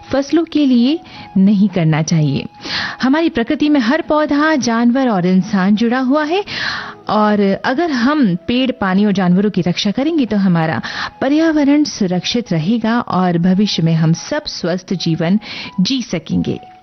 फसलों के लिए नहीं करना चाहिए। हमारी प्रकृति में हर पौधा, जानवर और इंसान जुड़ा हुआ है और अगर हम पेड़, पानी और जानवरों की रक्षा करेंगे तो हमारा पर्यावरण सुरक्षित रहेगा और भविष्य में हम सब स्वस्थ जीवन जी सकेंगे।